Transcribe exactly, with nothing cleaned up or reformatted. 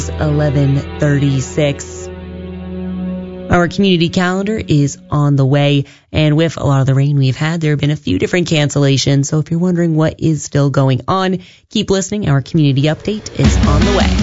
eleven thirty-six. Our community calendar is on the way, and with a lot of the rain we've had, there have been a few different cancellations. So if you're wondering what is still going on, keep listening. Our community update is on the way.